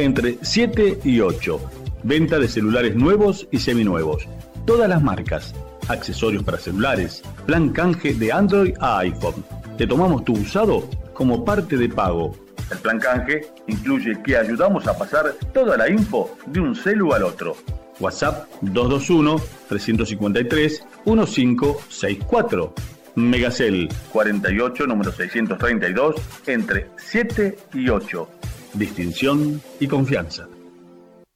entre 7 y 8. Venta de celulares nuevos y seminuevos. Todas las marcas. Accesorios para celulares. Plan canje de Android a iPhone. Te tomamos tu usado como parte de pago. El plan canje incluye que ayudamos a pasar toda la info de un celu al otro. WhatsApp 221-353-1564. Megacel 48, número 632, entre 7 y 8. Distinción y confianza.